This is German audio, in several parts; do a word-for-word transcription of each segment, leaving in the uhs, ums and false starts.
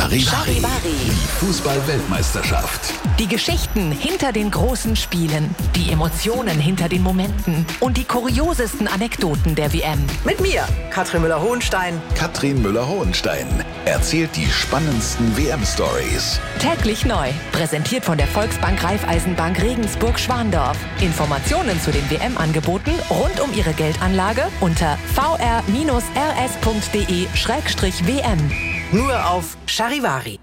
Charivari, Charivari. die Fußball-Weltmeisterschaft. Die Geschichten hinter den großen Spielen, die Emotionen hinter den Momenten und die kuriosesten Anekdoten der W M. Mit mir, Katrin Müller-Hohenstein. Katrin Müller-Hohenstein erzählt die spannendsten W M-Stories. Täglich neu, präsentiert von der Volksbank Raiffeisenbank Regensburg-Schwandorf. Informationen zu den W M-Angeboten rund um Ihre Geldanlage unter v r bindestrich r s punkt d e schrägstrich w m. Nur auf Charivari.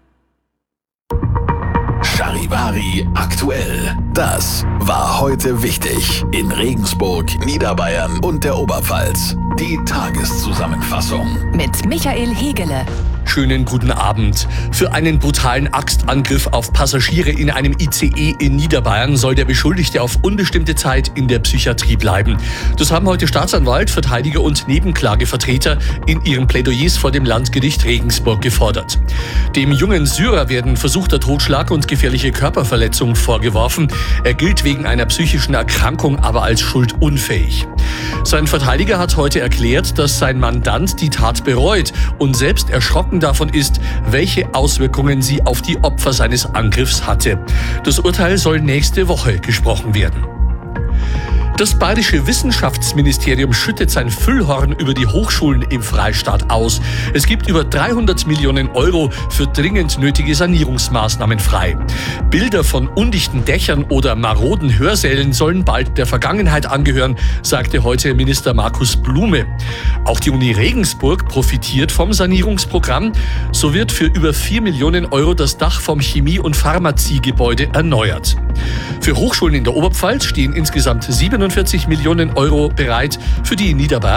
Charivari aktuell. Das war heute wichtig in Regensburg, Niederbayern und der Oberpfalz. Die Tageszusammenfassung Mit Michael Hegele. Schönen guten Abend. Für einen brutalen Axtangriff auf Passagiere in einem I C E in Niederbayern soll der Beschuldigte auf unbestimmte Zeit in der Psychiatrie bleiben. Das haben heute Staatsanwalt, Verteidiger und Nebenklagevertreter in ihren Plädoyers vor dem Landgericht Regensburg gefordert. Dem jungen Syrer werden versuchter Totschlag und gefährliche Körperverletzung vorgeworfen. Er gilt wegen einer psychischen Erkrankung aber als schuldunfähig. Sein Verteidiger hat heute erklärt, dass sein Mandant die Tat bereut und selbst erschrocken davon ist, welche Auswirkungen sie auf die Opfer seines Angriffs hatte. Das Urteil soll nächste Woche gesprochen werden. Das Bayerische Wissenschaftsministerium schüttet sein Füllhorn über die Hochschulen im Freistaat aus. Es gibt über dreihundert Millionen Euro für dringend nötige Sanierungsmaßnahmen frei. Bilder von undichten Dächern oder maroden Hörsälen sollen bald der Vergangenheit angehören, sagte heute Minister Markus Blume. Auch die Uni Regensburg profitiert vom Sanierungsprogramm. So wird für über vier Millionen Euro das Dach vom Chemie- und Pharmaziegebäude erneuert. Für Hochschulen in der Oberpfalz stehen insgesamt siebenundvierzig Millionen Euro bereit, für die in Niederbayern